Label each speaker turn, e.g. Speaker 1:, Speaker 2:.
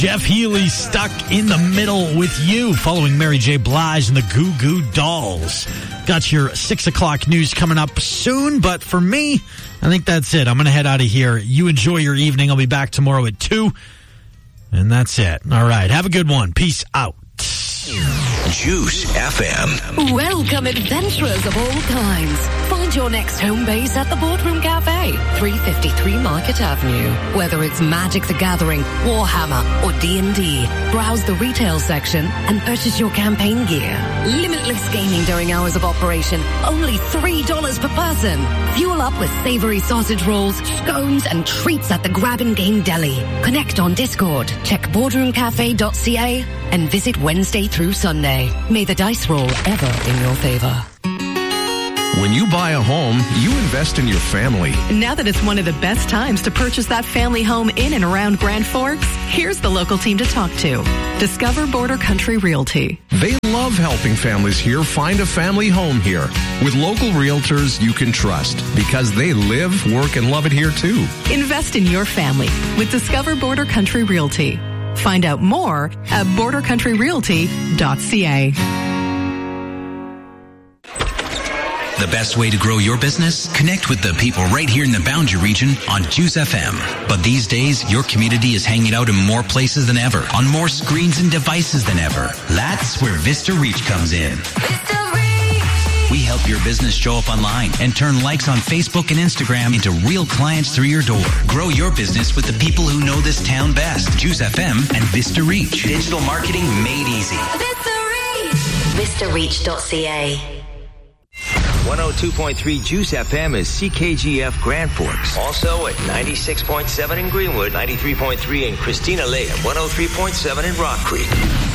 Speaker 1: Jeff Healy stuck in the middle with you following Mary J. Blige and the Goo Goo Dolls. Got your 6 o'clock news coming up soon, but for me, I think that's it. I'm going to head out of here. You enjoy your evening. I'll be back tomorrow at 2, and that's it. All right, have a good one. Peace out.
Speaker 2: Juice FM.
Speaker 3: Welcome, adventurers of all kinds. Find your next home base at the Boardroom Cafe, 353 Market Avenue. Whether it's Magic the Gathering, Warhammer, or D&D, browse the retail section and purchase your campaign gear. Limitless gaming during hours of operation, only $3 per person. Fuel up with savory sausage rolls, scones, and treats at the Grab and Game Deli. Connect on Discord, check boardroomcafe.ca, and visit Wednesday through Sunday. May the dice roll ever in your favor.
Speaker 4: When you buy a home, you invest in your family.
Speaker 5: Now that it's one of the best times to purchase that family home in and around Grand Forks, here's the local team to talk to. Discover Border Country Realty.
Speaker 4: They love helping families here find a family home here with local realtors you can trust because they live, work, and love it here too.
Speaker 5: Invest in your family with Discover Border Country Realty. Find out more at bordercountryrealty.ca.
Speaker 2: The best way to grow your business? Connect with the people right here in the Boundary region on Juice FM. But these days, your community is hanging out in more places than ever, on more screens and devices than ever. That's where Vista Reach comes in. We help your business show up online and turn likes on Facebook and Instagram into real clients through your door. Grow your business with the people who know this town best. Juice FM and Vista Reach. Digital marketing made easy.
Speaker 3: VistaReach.ca.
Speaker 6: 102.3 Juice FM is CKGF Grand Forks. Also at 96.7 in Greenwood, 93.3 in Christina Lake, 103.7 in Rock Creek.